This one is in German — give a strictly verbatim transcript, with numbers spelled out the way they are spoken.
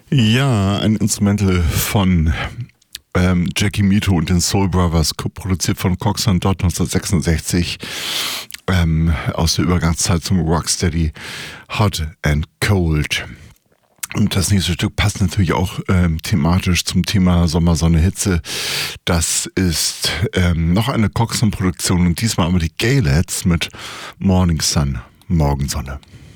Ja, ein Instrumental von ähm, Jackie Mittoo und den Soul Brothers, produziert von Cox and Dot neunzehnhundertsechsundsechzig, ähm, aus der Übergangszeit zum Rocksteady, Hot and Cold. Und das nächste Stück passt natürlich auch ähm, thematisch zum Thema Sommer, Sonne, Hitze. Das ist ähm, noch eine Coxsone-Produktion und diesmal aber die Gaylets mit Morning Sun, Morgensonne.